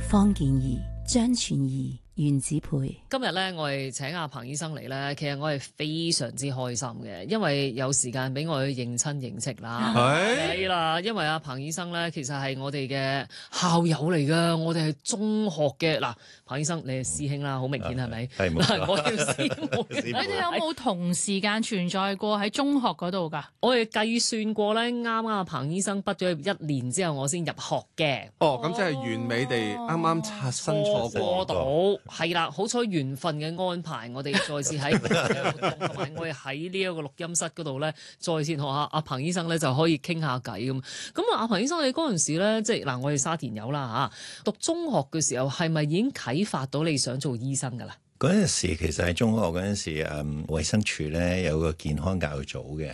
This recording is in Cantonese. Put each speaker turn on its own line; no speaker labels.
方健儀、張全儀、袁子培。
今日咧，我哋請阿彭醫生嚟咧，其實我係非常之開心嘅，因為有時間俾我去認親認戚啦。係啦，因為阿彭醫生咧，其實係我哋嘅校友嚟噶，我哋係中學嘅嗱。彭醫生，你係師兄啦，好明顯係咪？
係冇錯。
我叫師妹。
你哋有冇同時間存在過喺中學嗰度㗎？
我哋計算過咧，啱啱阿彭醫生畢咗業1年之後，我先入學嘅。
哦，咁即係完美地啱啱擦身錯過
到，係啦，好彩緣分嘅安排，我哋再次喺同埋我哋喺呢一個錄音室嗰度咧，再次同阿彭醫生咧就可以傾下偈咁。咁啊，阿彭醫生，你嗰陣時咧，即係嗱，我哋沙田友啦嚇，讀中學嘅時候係咪已經啟發到你想做醫生㗎啦？
嗰陣時其實喺中學嗰陣時，衛生署咧有個健康教育組嘅，